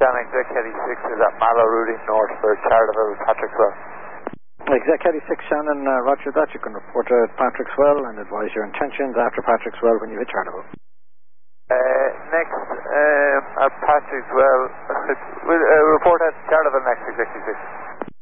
Dan Exec Heady 6 is at Mallow Routing North for Charleville, Patrickswell. Exec Heady 6, Shannon, roger that. You can report at Patrickswell and advise your intentions after Patrickswell when you hit Charleville. Next, at Patrickswell, we'll report at Charleville next, Executive 6.